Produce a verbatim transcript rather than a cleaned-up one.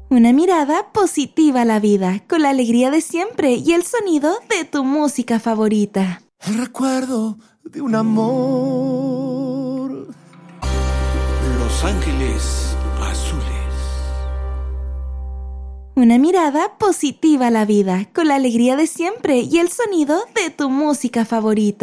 Una mirada positiva a la vida, con la alegría de siempre y el sonido de tu música favorita. El recuerdo de un amor. Los Ángeles Azules. Una mirada positiva a la vida, con la alegría de siempre y el sonido de tu música favorita.